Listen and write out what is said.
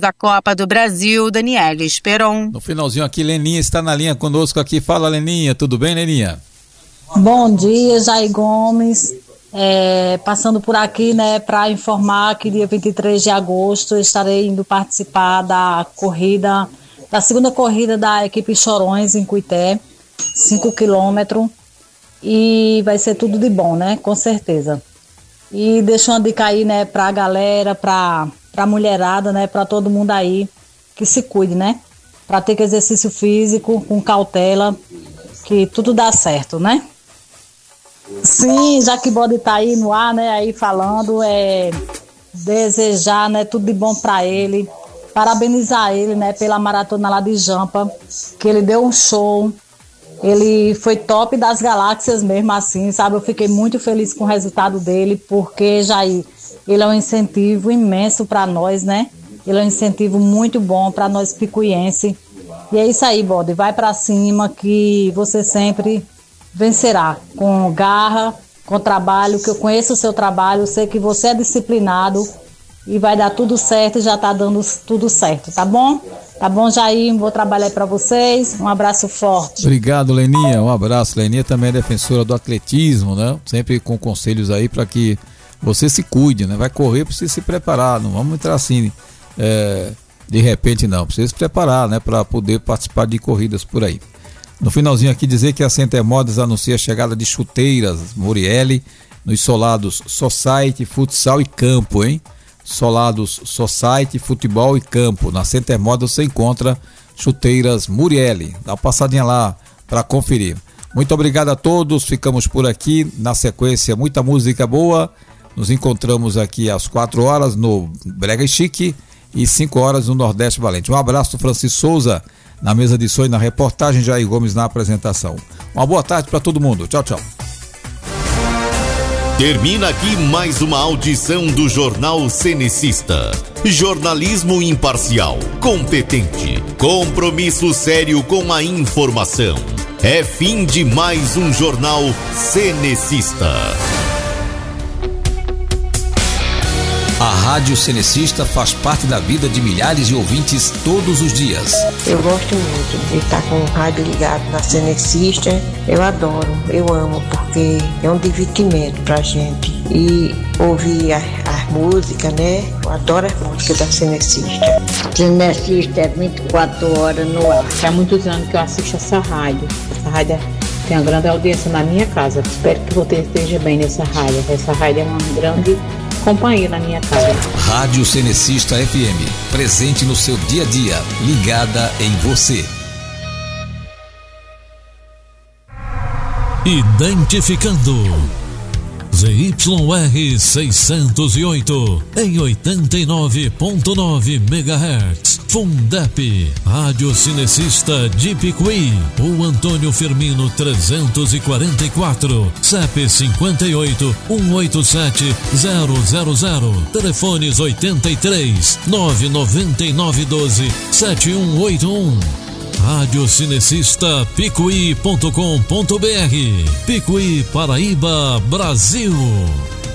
da Copa do Brasil, Daniela Esperon. No finalzinho aqui, Leninha está na linha conosco aqui. Fala, Leninha, tudo bem, Leninha? Bom dia, Jair Gomes. Passando por aqui, né, para informar que dia 23 de agosto eu estarei indo participar da segunda corrida da equipe Chorões em Cuité, 5 quilômetros, e vai ser tudo de bom, né, com certeza. E deixa uma dica aí, né, pra galera, pra mulherada, né, pra todo mundo aí, que se cuide, né, pratique exercício físico com cautela, que tudo dá certo, né. Sim, já que o Bode tá aí no ar, né, aí falando, desejar, né, tudo de bom pra ele, parabenizar ele, né, pela maratona lá de Jampa, que ele deu um show, ele foi top das galáxias mesmo assim, sabe, eu fiquei muito feliz com o resultado dele, porque, Jair, ele é um incentivo imenso pra nós, né, ele é um incentivo muito bom pra nós picuiense, e é isso aí, Bode, vai pra cima que você sempre vencerá, com garra, com trabalho, que eu conheço o seu trabalho, sei que você é disciplinado e vai dar tudo certo e já tá dando tudo certo, tá bom? Tá bom, Jair? Vou trabalhar para vocês, um abraço forte. Obrigado, Leninha, um abraço. Leninha também é defensora do atletismo, né? Sempre com conselhos aí para que você se cuide, né? Vai correr, precisa se preparar, não vamos entrar assim de repente não, precisa se preparar, né? Para poder participar de corridas por aí. No finalzinho aqui dizer que a Center Modas anuncia a chegada de chuteiras Murielli nos solados Society, Futsal e Campo, hein? Solados Society, Futebol e Campo. Na Center Modas você encontra chuteiras Murielli. Dá uma passadinha lá para conferir. Muito obrigado a todos, ficamos por aqui. Na sequência, muita música boa. Nos encontramos aqui às 4 horas no Brega e Chique e 5 horas no Nordeste Valente. Um abraço do Francisco Souza na mesa de som e na reportagem, Jair Gomes na apresentação. Uma boa tarde para todo mundo. Tchau, tchau. Termina aqui mais uma audição do Jornal Cenecista. Jornalismo imparcial, competente, compromisso sério com a informação. É fim de mais um Jornal Cenecista. A Rádio Cenecista faz parte da vida de milhares de ouvintes todos os dias. Eu gosto muito de estar com o rádio ligado na Cenecista. Eu adoro, eu amo, porque é um divertimento pra gente. E ouvir as músicas, né? Eu adoro as músicas da Cenecista. Cenecista é 24 horas no ar. Há muitos anos que eu assisto essa rádio. Essa rádio tem uma grande audiência na minha casa. Espero que você esteja bem nessa rádio. Essa rádio é uma grande companhia na minha casa. Rádio Cenecista FM, presente no seu dia a dia, ligada em você. Identificando ZYR 608 em 89.9 MHz. Fundep, Rádio Cenecista de Picuí, o Antônio Firmino 344, CEP 58 187 000, telefones 83 999 12 7181. Rádio Cenecista Picuí.com.br. Picuí, Paraíba, Brasil.